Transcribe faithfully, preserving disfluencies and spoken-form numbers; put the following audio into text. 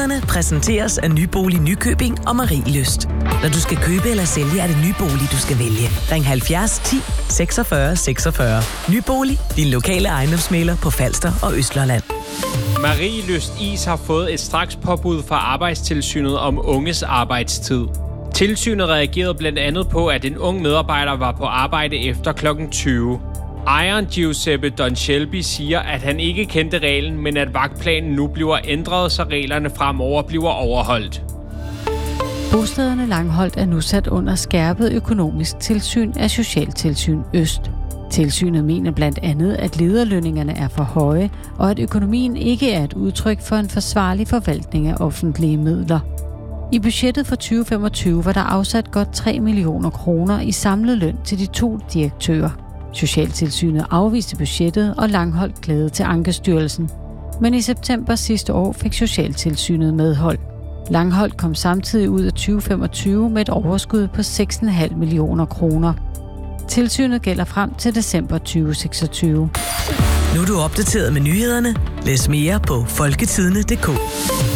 Nyhederne præsenteres af Nybolig Nykøbing og Marielyst. Når du skal købe eller sælge, er det Nybolig, du skal vælge. Ring halvfjerds ti seksogfyrre seksogfyrre. Nybolig, din lokale ejendomsmægler på Falster og Østlandet. Marielyst Is har fået et strakspåbud fra Arbejdstilsynet om unges arbejdstid. Tilsynet reagerede blandt andet på, at en ung medarbejder var på arbejde efter klokken tyve. Ejeren Giuseppe Don Shelby siger, at han ikke kendte reglen, men at vagtplanen nu bliver ændret, så reglerne fremover bliver overholdt. Bostederne Langholt er nu sat under skærpet økonomisk tilsyn af Socialtilsyn Øst. Tilsynet mener blandt andet, at lederlønningerne er for høje, og at økonomien ikke er et udtryk for en forsvarlig forvaltning af offentlige midler. I budgettet for tyve femogtyve var der afsat godt tre millioner kroner i samlet løn til de to direktører. Socialtilsynet afviste budgettet, og Langholt klagede til Ankestyrelsen. Men i september sidste år fik Socialtilsynet medhold. Langholt kom samtidig ud af tyve femogtyve med et overskud på seks komma fem millioner kroner. Tilsynet gælder frem til december tyve seksogtyve. Nu er du opdateret med nyhederne. Læs mere på folketidende punktum d k.